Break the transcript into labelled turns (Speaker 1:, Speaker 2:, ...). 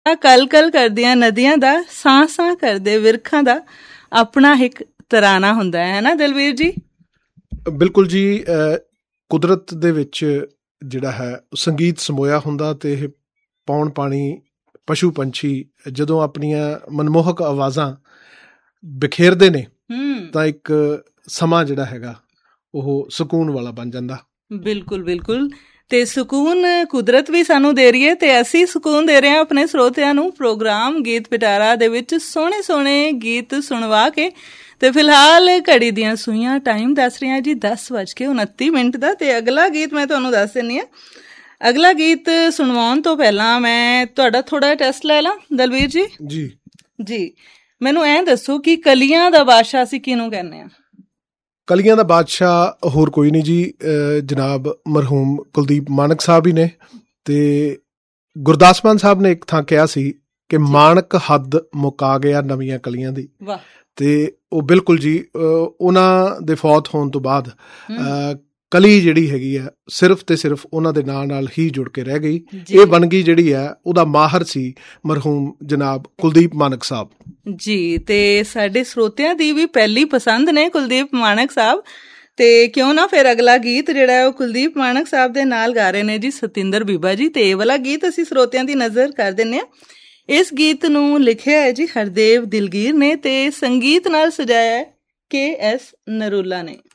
Speaker 1: ਕਲ ਕਲ ਕਰਦੀਆਂ ਨਦੀਆਂ ਦਾ, ਸਾਂ ਸਾਂ ਕਰਦੇ ਵਿਰਖਾਂ ਦਾ ਆਪਣਾ ਇੱਕ ਤਰਾਨਾ ਹੁੰਦਾ ਹੈ ਨਾ ਦਲਵੀਰ ਜੀ?
Speaker 2: ਬਿਲਕੁਲ ਜੀ। ਕੁਦਰਤ ਦੇ ਵਿੱਚ ਜਿਹੜਾ ਹੈ ਸੰਗੀਤ ਸਮੋਇਆ ਹੁੰਦਾ, ਅਤੇ ਇਹ ਪੌਣ ਪਾਣੀ ਪਸ਼ੂ ਪੰਛੀ ਜਦੋਂ ਆਪਣੀਆਂ ਮਨਮੋਹਕ ਆਵਾਜ਼ਾਂ ਬਿਖੇਰਦੇ ਨੇ ਤਾਂ ਇੱਕ ਸਮਾਂ ਜਿਹੜਾ ਹੈਗਾ ਉਹ ਸਕੂਨ ਵਾਲਾ ਬਣ ਜਾਂਦਾ।
Speaker 1: ਬਿਲਕੁਲ ਬਿਲਕੁਲ। ਤੇ ਸਕੂਨ ਕੁਦਰਤ ਵੀ ਸਾਨੂੰ ਦੇ ਰਹੀ ਹੈ ਤੇ ਅਸੀਂ ਸਕੂਨ ਦੇ ਰਹੇ ਹਾਂ ਆਪਣੇ ਸਰੋਤਿਆਂ ਨੂੰ ਪ੍ਰੋਗਰਾਮ ਗੀਤ ਪਿਟਾਰਾ ਦੇ ਵਿੱਚ ਸੋਹਣੇ ਸੋਹਣੇ ਗੀਤ ਸੁਣਵਾ ਕੇ। ਤੇ ਫਿਲਹਾਲ ਘੜੀ ਦੀਆਂ ਸੂਈਆਂ ਟਾਈਮ ਦੱਸ ਰਹੀਆਂ ਜੀ 10:29 ਦਾ। ਤੇ ਅਗਲਾ ਗੀਤ ਮੈਂ ਤੁਹਾਨੂੰ ਦੱਸ ਦਿੰਦੀ ਹਾਂ। ਅਗਲਾ ਗੀਤ ਸੁਣਵਾਉਣ ਤੋਂ ਪਹਿਲਾਂ ਮੈਂ ਤੁਹਾਡਾ ਥੋੜਾ ਟੈਸਟ ਲੈ ਲਾਂ ਦਲਵੀਰ ਜੀ।
Speaker 2: ਜੀ
Speaker 1: ਜੀ, ਮੈਨੂੰ ਐਂ ਦੱਸੋ ਕਿ ਕਲੀਆਂ ਦਾ ਬਾਦਸ਼ਾਹ ਅਸੀਂ ਕਿਹਨੂੰ ਕਹਿੰਦੇ ਹਾਂ?
Speaker 2: ਕਲੀਆਂ ਦਾ ਬਾਦਸ਼ਾਹ ਹੋਰ ਕੋਈ ਨਹੀਂ ਜੀ, ਜਨਾਬ ਮਰਹੂਮ ਕੁਲਦੀਪ ਮਾਣਕ ਸਾਹਿਬ ਹੀ ਨੇ। ਤੇ ਗੁਰਦਾਸ ਮਾਨ ਸਾਹਿਬ ਨੇ ਇੱਕ ਥਾਂ ਕਿਹਾ ਸੀ ਕਿ ਮਾਣਕ ਹੱਦ ਮੁਕਾ ਗਿਆ ਨਵੀਆਂ ਕਲੀਆਂ ਦੀ।
Speaker 1: ਵਾਹ। ਤੇ
Speaker 2: ਉਹ ਬਿਲਕੁਲ ਜੀ, ਉਹਨਾਂ ਦੇ ਫੌਤ ਹੋਣ ਤੋਂ ਬਾਅਦ ਕਲੀ ਜਿਹੜੀ ਹੈਗੀ ਆ ਸਿਰਫ ਤੇ ਸਿਰਫ ਉਹਨਾਂ ਦੇ ਨਾਂ ਨਾਲ ਹੀ ਜੁੜ ਕੇ ਰਹਿ ਗਈ। ਇਹ ਬਣ ਗਈ ਜਿਹੜੀ ਹੈ ਉਹਦਾ ਮਾਹਰ ਸੀ ਮਰਹੂਮ ਜਨਾਬ ਕੁਲਦੀਪ ਮਾਣਕ ਸਾਹਿਬ
Speaker 1: ਜੀ। ਤੇ ਸਾਡੇ ਸਰੋਤਿਆਂ ਦੀ ਵੀ ਪਹਿਲੀ ਪਸੰਦ ਨੇ ਕੁਲਦੀਪ ਮਾਣਕ ਸਾਹਿਬ। ਤੇ ਕਿਉਂ ਨਾ ਫਿਰ ਅਗਲਾ ਗੀਤ ਜਿਹੜਾ ਹੈ ਉਹ ਕੁਲਦੀਪ ਮਾਣਕ ਸਾਹਿਬ ਦੇ ਨਾਲ ਗਾ ਰਹੇ ਨੇ ਜੀ ਸਤਿੰਦਰ ਬੀਬਾ ਜੀ। ਤੇ ਇਹ ਵਾਲਾ ਗੀਤ ਅਸੀਂ ਸਰੋਤਿਆਂ ਦੀ ਨਜ਼ਰ ਕਰ ਦਿੰਦੇ ਹਾਂ। ਇਸ ਗੀਤ ਨੂੰ ਲਿਖਿਆ ਹੈ ਜੀ ਹਰਦੇਵ ਦਿਲਗੀਰ ਨੇ ਤੇ ਸੰਗੀਤ ਨਾਲ ਸਜਾਇਆ ਹੈ KS ਨਰੂਲਾ ਨੇ।